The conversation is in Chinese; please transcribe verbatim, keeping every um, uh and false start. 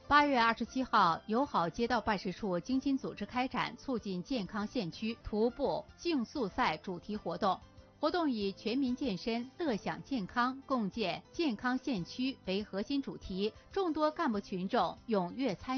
八月二十七号，友好街道办事处精心组织开展促进健康县区徒步竞速赛主题活动。活动以全民健身、乐享健康、共建健康县区为核心主题，众多干部群众踊跃参与。